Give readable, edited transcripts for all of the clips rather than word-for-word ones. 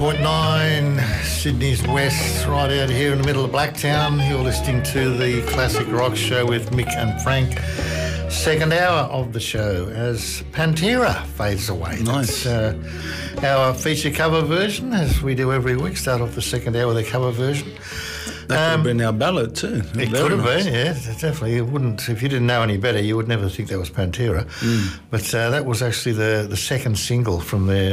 99.9 Sydney's West, right out here in the middle of Blacktown. You're listening to the Classic Rock Show with Mick and Frank. Second hour of the show as Pantera fades away. Nice. That's our feature cover version, as we do every week. Start off the second hour with a cover version. That could have been our ballad too. It could have been, yeah, definitely. It wouldn't, if you didn't know any better, you would never think that was Pantera. But that was actually the second single from their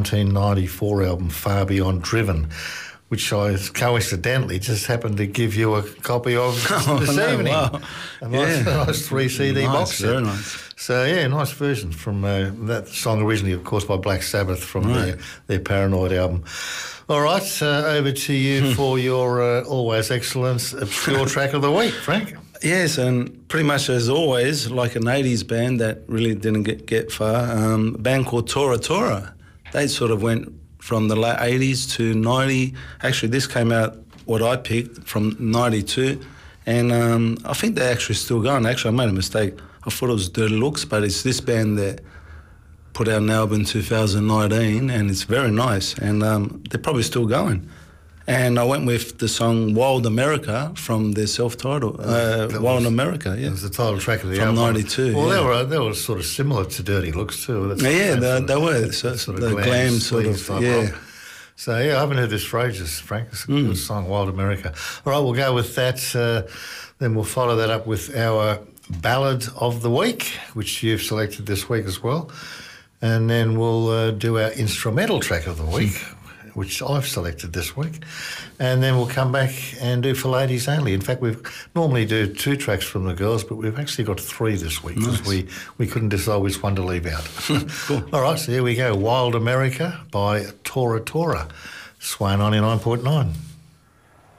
1994 album, Far Beyond Driven, which I coincidentally just happened to give you a copy of this evening. Wow. A nice 3 CD box set. Very nice. So, yeah, nice version from that song, originally, of course, by Black Sabbath from their Paranoid album. All right, over to you for your always excellent obscure track of the week, Frank. Yes, and pretty much as always, like an 80s band that really didn't get far, a band called Tora Tora. They sort of went from the late 80s to 90. Actually, this came out, what I picked, from 92. And I think they're actually still going. Actually, I made a mistake. I thought it was Dirty Looks, but it's this band that put out an album in 2019, and it's very nice. And they're probably still going. And I went with the song Wild America from their self-titled, Wild America, yeah. That was the title track of the album. From 92, Well, they were sort of similar to Dirty Looks too. That's they were. Sort of the glam sort of, yeah. Rock. So, yeah, I haven't heard this for ages, Frank. It's a good song, Wild America. All right, we'll go with that. Then we'll follow that up with our Ballad of the Week, which you've selected this week as well. And then we'll do our instrumental track of the week, which I've selected this week. And then we'll come back and do For Ladies Only. In fact, we normally do 2 tracks from the girls, but we've actually got 3 this week because we couldn't decide which one to leave out. Cool. All right, so here we go. Wild America by Tora Tora. Sway 99.9.